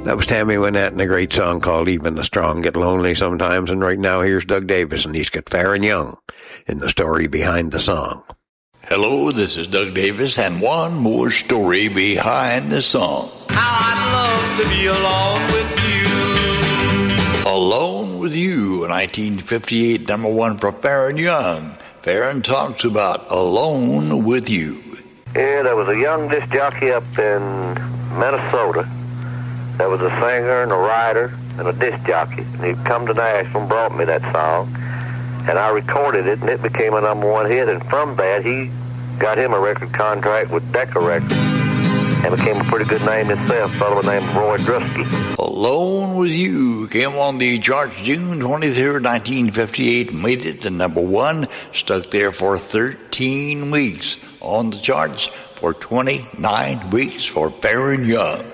That was Tammy Wynette and a great song called Even the Strong Get Lonely Sometimes. And right now, here's Doug Davis, and he's got Fair and Young in the story behind the song. Hello, this is Doug Davis, and one more story behind the song. How I'd love to be alone with you. Alone with You, 1958, number one for Fair and Young. Fair talks about Alone with You. Yeah, there was a young disc jockey up in Minnesota. There was a singer and a writer and a disc jockey. And he'd come to Nashville and brought me that song. And I recorded it, and it became a number one hit. And from that, he got him a record contract with Decca Records and became a pretty good name himself, a fellow named Roy Drusky. Alone with You came on the charts June 23rd, 1958, made it to number one, stuck there for 13 weeks on the charts for 29 weeks for Fair and Young.